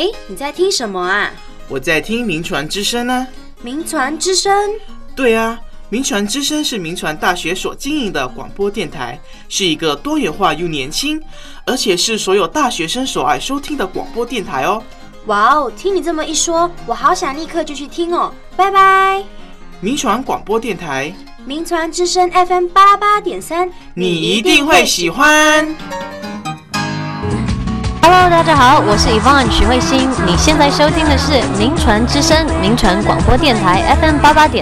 哎，你在听什么啊？ 我在听名传之声啊。 名传之声？ 对啊，名传之声是名传大学所经营的广播电台，是一个多元化又年轻，而且是所有大学生所爱收听的广播电台哦。 哇哦，听你这么一说，我好想立刻就去听哦。拜拜。 名传广播电台， 名传之声 FM88.3， 你一定会喜欢。 Hello， 大家好，我是 Yvonne 许慧欣，你现在收听的是名传之声名传广播电台 FM88.3。